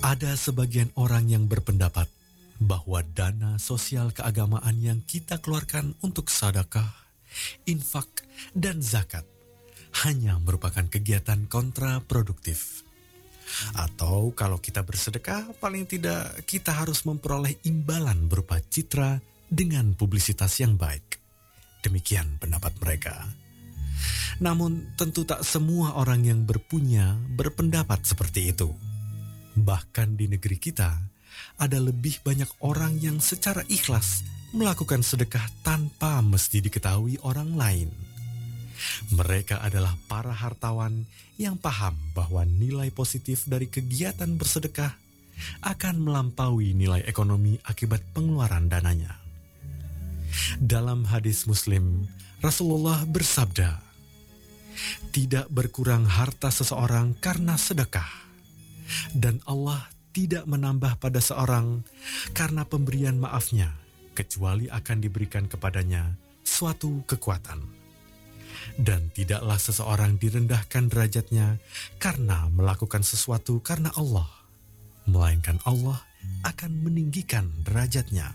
Ada sebagian orang yang berpendapat bahwa dana sosial keagamaan yang kita keluarkan untuk sedekah, infak, dan zakat hanya merupakan kegiatan kontraproduktif. Atau kalau kita bersedekah, paling tidak kita harus memperoleh imbalan berupa citra dengan publisitas yang baik. Demikian pendapat mereka. Namun tentu tak semua orang yang berpunya berpendapat seperti itu. Bahkan di negeri kita, ada lebih banyak orang yang secara ikhlas melakukan sedekah tanpa mesti diketahui orang lain. Mereka adalah para hartawan yang paham bahwa nilai positif dari kegiatan bersedekah akan melampaui nilai ekonomi akibat pengeluaran dananya. Dalam hadis Muslim, Rasulullah bersabda, "Tidak berkurang harta seseorang karena sedekah, dan Allah tidak menambah pada seorang karena pemberian maafnya, kecuali akan diberikan kepadanya suatu kekuatan. Dan tidaklah seseorang direndahkan derajatnya karena melakukan sesuatu karena Allah, melainkan Allah akan meninggikan derajatnya."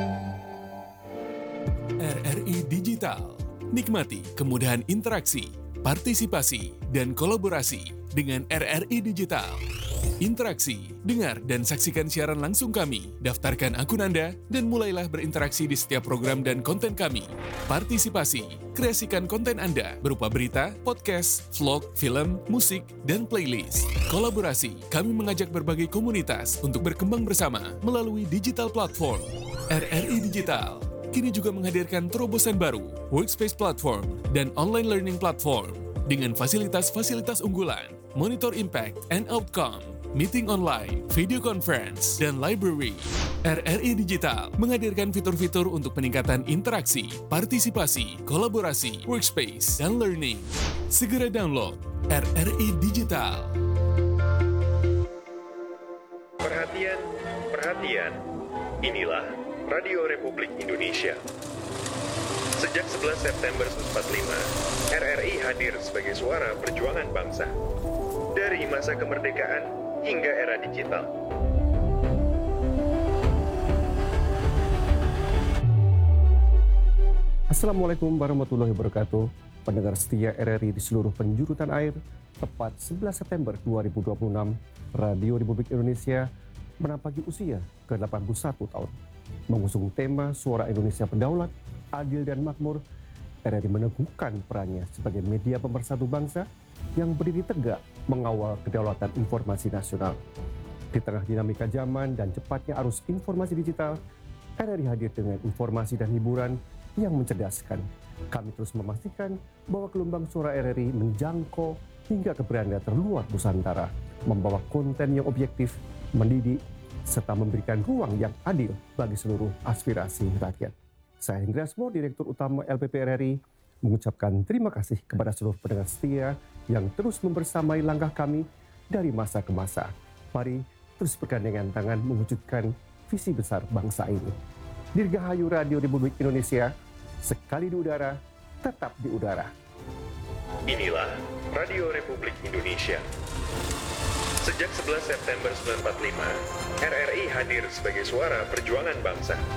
RRI Digital. Nikmati kemudahan interaksi, partisipasi, dan kolaborasi dengan RRI Digital. Interaksi, dengar dan saksikan siaran langsung kami, daftarkan akun Anda, dan mulailah berinteraksi di setiap program dan konten kami. Partisipasi, kreasikan konten Anda berupa berita, podcast, vlog, film, musik, dan playlist. Kolaborasi, kami mengajak berbagai komunitas untuk berkembang bersama melalui digital platform. RRI Digital kini juga menghadirkan terobosan baru, workspace platform, dan online learning platform dengan fasilitas-fasilitas unggulan, monitor impact and outcome, meeting online, video conference, dan library. RRI Digital menghadirkan fitur-fitur untuk peningkatan interaksi, partisipasi, kolaborasi, workspace, dan learning. Segera download RRI Digital. Perhatian, perhatian. Inilah Radio Republik Indonesia. Sejak 11 September 1945, RRI hadir sebagai suara perjuangan bangsa. Dari masa kemerdekaan hingga era digital. Assalamualaikum warahmatullahi wabarakatuh. Pendengar setia RRI di seluruh penjuru tanah air, tepat 11 September 2026, Radio Republik Indonesia menapaki usia ke-81 tahun. Mengusung tema Suara Indonesia Berdaulat, Adil dan Makmur, RRI meneguhkan perannya sebagai media pemersatu bangsa yang berdiri tegak mengawal kedaulatan informasi nasional. Di tengah dinamika zaman dan cepatnya arus informasi digital, RRI hadir dengan informasi dan hiburan yang mencerdaskan. Kami terus memastikan bahwa gelombang suara RRI menjangkau hingga ke beranda terluar Nusantara, membawa konten yang objektif, mendidik, serta memberikan ruang yang adil bagi seluruh aspirasi rakyat. Saya Hendra Asmo, Direktur Utama LPP RRI, mengucapkan terima kasih kepada seluruh pendengar setia yang terus membersamai langkah kami dari masa ke masa. Mari terus bergandengan tangan mewujudkan visi besar bangsa ini. Dirgahayu Radio Republik Indonesia, sekali di udara, tetap di udara. Inilah Radio Republik Indonesia. Sejak 11 September 1945, RRI hadir sebagai suara perjuangan bangsa.